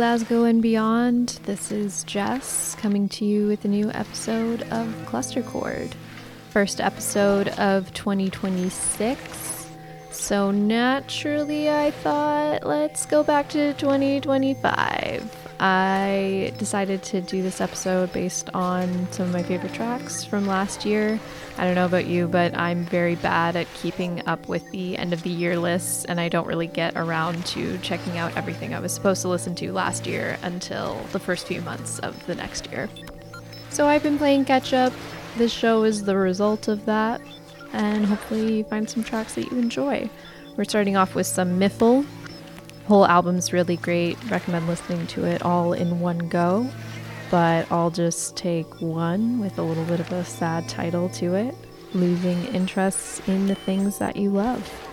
Glasgow and beyond. This is Jess coming to you with a new episode of Cluster Chord. First episode of 2026. So naturally I thought, let's go back to 2025. I decided to do this episode based on some of my favorite tracks from last year. I don't know about you, but I'm very bad at keeping up with the end of the year lists, and I don't really get around to checking out everything I was supposed to listen to last year until the first few months of the next year. So I've been playing catch up. This show is the result of that, and hopefully you find some tracks that you enjoy. We're starting off with some Miffle. Whole album's really great. Recommend listening to it all in one go, but I'll just take one with a little bit of a sad title to it: Losing Interests in the Things That You Love.